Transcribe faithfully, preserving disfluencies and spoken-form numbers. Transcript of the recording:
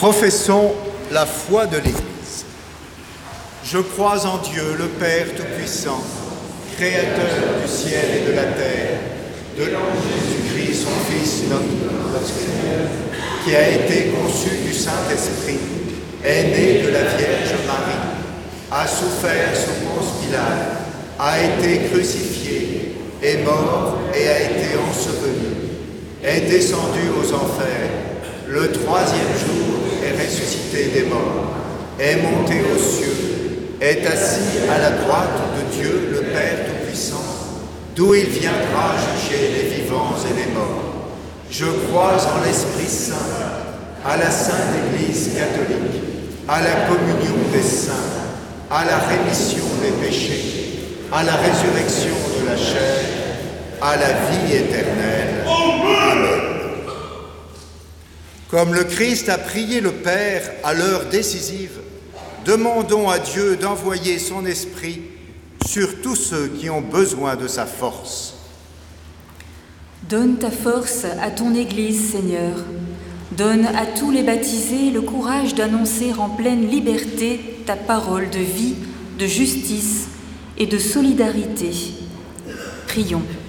Professons la foi de l'Église. Je crois en Dieu, le Père Tout-Puissant, Créateur du ciel et de la terre, de l'ange Jésus-Christ, son Fils, notre Seigneur, qui a été conçu du Saint-Esprit, est né de la Vierge Marie, a souffert sous Ponce Pilate, a été crucifié, est mort et a été enseveli, est descendu aux enfers, le troisième jour est ressuscité des morts, est monté aux cieux, est assis à la droite de Dieu, le Père Tout-Puissant, d'où il viendra juger les vivants et les morts. Je crois en l'Esprit Saint, à la Sainte Église catholique, à la communion des saints, à la rémission des péchés, à la résurrection de la chair, à la vie éternelle. Amen. Comme le Christ a prié le Père à l'heure décisive, demandons à Dieu d'envoyer son Esprit sur tous ceux qui ont besoin de sa force. Donne ta force à ton Église, Seigneur. Donne à tous les baptisés le courage d'annoncer en pleine liberté ta parole de vie, de justice et de solidarité. Prions.